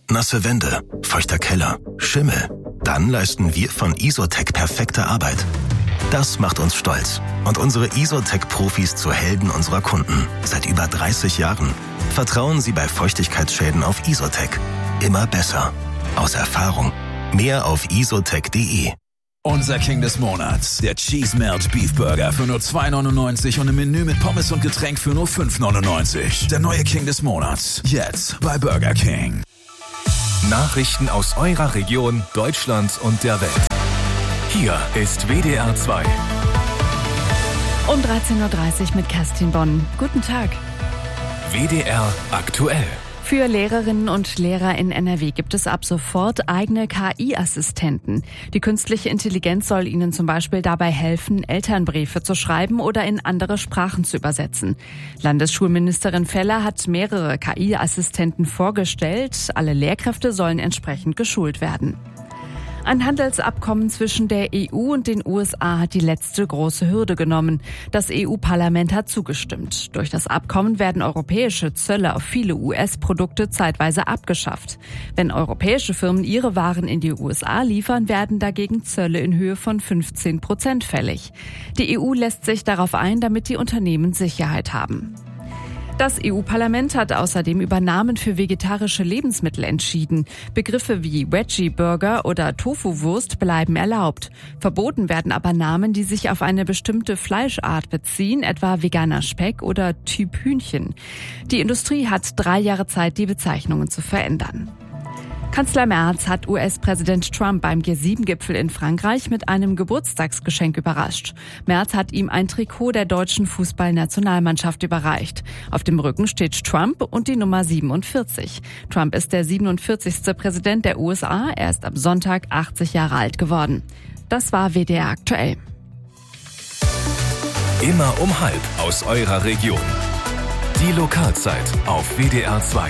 nasse Wände, feuchter Keller, Schimmel. Dann leisten wir von Isotec perfekte Arbeit. Das macht uns stolz und unsere Isotec-Profis zu Helden unserer Kunden. Seit über 30 Jahren. Vertrauen Sie bei Feuchtigkeitsschäden auf Isotec. Immer besser. Aus Erfahrung. Mehr auf isotec.de. Unser King des Monats, der Cheese Melt Beef Burger für nur $2,99 und im Menü mit Pommes und Getränk für nur $5,99. Der neue King des Monats, jetzt bei Burger King. Nachrichten aus eurer Region, Deutschland und der Welt. Hier ist WDR 2. Um 13.30 Uhr mit Kerstin Bonn. Guten Tag. WDR aktuell. Für Lehrerinnen und Lehrer in NRW gibt es ab sofort eigene KI-Assistenten. Die künstliche Intelligenz soll ihnen zum Beispiel dabei helfen, Elternbriefe zu schreiben oder in andere Sprachen zu übersetzen. Landesschulministerin Feller hat mehrere KI-Assistenten vorgestellt. Alle Lehrkräfte sollen entsprechend geschult werden. Ein Handelsabkommen zwischen der EU und den USA hat die letzte große Hürde genommen. Das EU-Parlament hat zugestimmt. Durch das Abkommen werden europäische Zölle auf viele US-Produkte zeitweise abgeschafft. Wenn europäische Firmen ihre Waren in die USA liefern, werden dagegen Zölle in Höhe von 15% fällig. Die EU lässt sich darauf ein, damit die Unternehmen Sicherheit haben. Das EU-Parlament hat außerdem über Namen für vegetarische Lebensmittel entschieden. Begriffe wie Veggie-Burger oder Tofu-Wurst bleiben erlaubt. Verboten werden aber Namen, die sich auf eine bestimmte Fleischart beziehen, etwa veganer Speck oder Typ Hühnchen. Die Industrie hat 3 Jahre Zeit, die Bezeichnungen zu verändern. Kanzler Merz hat US-Präsident Trump beim G7-Gipfel in Frankreich mit einem Geburtstagsgeschenk überrascht. Merz hat ihm ein Trikot der deutschen Fußballnationalmannschaft überreicht. Auf dem Rücken steht Trump und die Nummer 47. Trump ist der 47. Präsident der USA. Er ist am Sonntag 80 Jahre alt geworden. Das war WDR aktuell. Immer um 12 aus eurer Region. Die Lokalzeit auf WDR 2.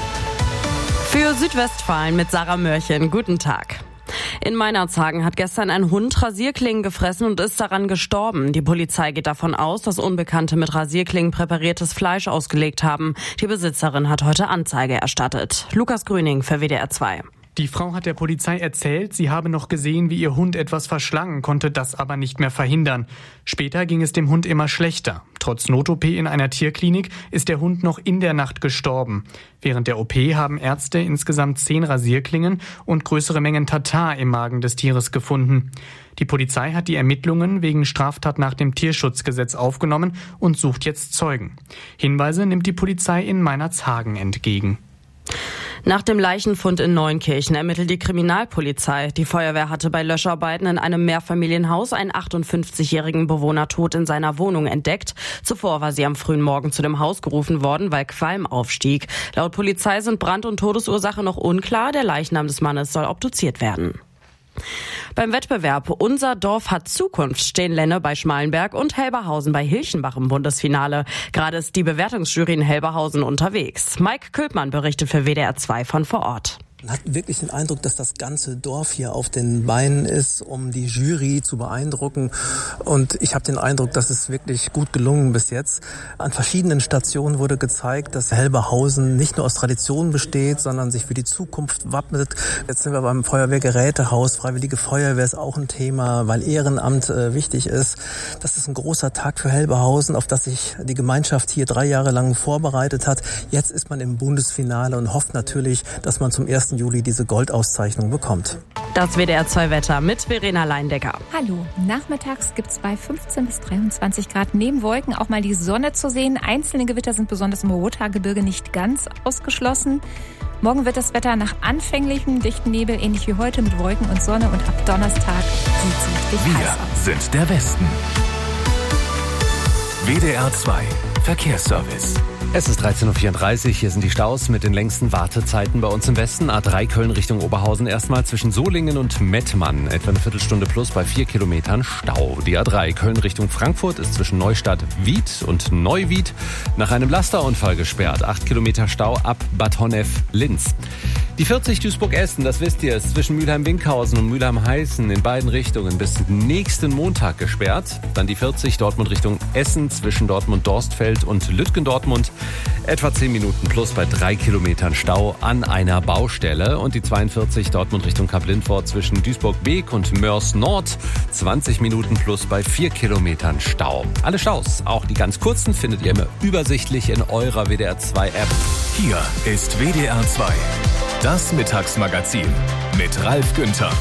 Für Südwestfalen mit Sarah Mörchen. Guten Tag. In Meinerzhagen hat gestern ein Hund Rasierklingen gefressen und ist daran gestorben. Die Polizei geht davon aus, dass Unbekannte mit Rasierklingen präpariertes Fleisch ausgelegt haben. Die Besitzerin hat heute Anzeige erstattet. Lukas Grüning für WDR 2. Die Frau hat der Polizei erzählt, sie habe noch gesehen, wie ihr Hund etwas verschlangen, konnte das aber nicht mehr verhindern. Später ging es dem Hund immer schlechter. Trotz Not-OP in einer Tierklinik ist der Hund noch in der Nacht gestorben. Während der OP haben Ärzte insgesamt 10 Rasierklingen und größere Mengen Tatar im Magen des Tieres gefunden. Die Polizei hat die Ermittlungen wegen Straftat nach dem Tierschutzgesetz aufgenommen und sucht jetzt Zeugen. Hinweise nimmt die Polizei in Meinerzhagen entgegen. Nach dem Leichenfund in Neunkirchen ermittelt die Kriminalpolizei. Die Feuerwehr hatte bei Löscharbeiten in einem Mehrfamilienhaus einen 58-jährigen Bewohner tot in seiner Wohnung entdeckt. Zuvor war sie am frühen Morgen zu dem Haus gerufen worden, weil Qualm aufstieg. Laut Polizei sind Brand- und Todesursache noch unklar. Der Leichnam des Mannes soll obduziert werden. Beim Wettbewerb Unser Dorf hat Zukunft stehen Lenne bei Schmalenberg und Helberhausen bei Hilchenbach im Bundesfinale. Gerade ist die Bewertungsjury in Helberhausen unterwegs. Mike Külpmann berichtet für WDR 2 von vor Ort. Man hat wirklich den Eindruck, dass das ganze Dorf hier auf den Beinen ist, um die Jury zu beeindrucken. Und ich habe den Eindruck, dass es wirklich gut gelungen bis jetzt. An verschiedenen Stationen wurde gezeigt, dass Helberhausen nicht nur aus Tradition besteht, sondern sich für die Zukunft wappnet. Jetzt sind wir beim Feuerwehrgerätehaus. Freiwillige Feuerwehr ist auch ein Thema, weil Ehrenamt wichtig ist. Das ist ein großer Tag für Helberhausen, auf das sich die Gemeinschaft hier 3 Jahre lang vorbereitet hat. Jetzt ist man im Bundesfinale und hofft natürlich, dass man zum 1. Juli diese Goldauszeichnung bekommt. Das WDR 2 Wetter mit Verena Leindecker. Hallo, nachmittags gibt es bei 15 bis 23 Grad neben Wolken auch mal die Sonne zu sehen. Einzelne Gewitter sind besonders im Rothaargebirge nicht ganz ausgeschlossen. Morgen wird das Wetter nach anfänglichem dichten Nebel ähnlich wie heute mit Wolken und Sonne und ab Donnerstag sieht es richtig heiß aus. Wir sind der Westen. WDR 2 Verkehrsservice. Es ist 13.34 Uhr, hier sind die Staus mit den längsten Wartezeiten bei uns im Westen. A3 Köln Richtung Oberhausen erstmal zwischen Solingen und Mettmann. Etwa eine Viertelstunde plus bei 4 Kilometern Stau. Die A3 Köln Richtung Frankfurt ist zwischen Neustadt-Wied und Neuwied nach einem Lasterunfall gesperrt. 8 Kilometer Stau ab Bad Honnef-Linz. Die 40 Duisburg-Essen, das wisst ihr, ist zwischen Mülheim-Winkhausen und Mülheim-Heißen in beiden Richtungen bis nächsten Montag gesperrt. Dann die 40 Dortmund Richtung Essen zwischen Dortmund-Dorstfeld und Lütgendortmund. Etwa 10 Minuten plus bei 3 Kilometern Stau an einer Baustelle. Und die 42 Dortmund Richtung Kap-Lindfort zwischen Duisburg-Beek und Mörs-Nord. 20 Minuten plus bei 4 Kilometern Stau. Alle Staus, auch die ganz kurzen, findet ihr immer übersichtlich in eurer WDR 2 App. Hier ist WDR 2. Das Mittagsmagazin mit Ralf Günther.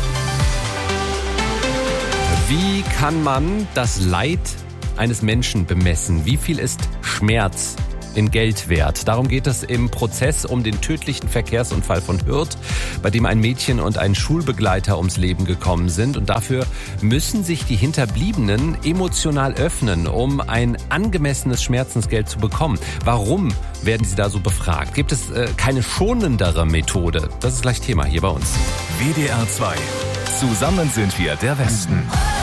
Wie kann man das Leid eines Menschen bemessen? Wie viel ist Schmerz in Geld wert? Darum geht es im Prozess um den tödlichen Verkehrsunfall von Hürth, bei dem ein Mädchen und ein Schulbegleiter ums Leben gekommen sind. Und dafür müssen sich die Hinterbliebenen emotional öffnen, um ein angemessenes Schmerzensgeld zu bekommen. Warum werden sie da so befragt? Gibt es keine schonendere Methode? Das ist gleich Thema hier bei uns. WDR 2. Zusammen sind wir der Westen.